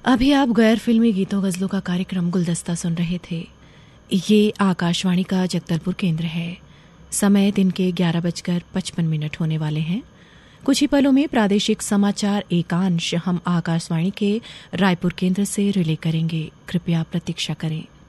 अभी आप गैर फिल्मी गीतों गजलों का कार्यक्रम गुलदस्ता सुन रहे थे। ये आकाशवाणी का जगदलपुर केंद्र है। समय दिन के 11:55 होने वाले हैं। कुछ ही पलों में प्रादेशिक समाचार एकांश हम आकाशवाणी के रायपुर केंद्र से रिले करेंगे। कृपया प्रतीक्षा करें।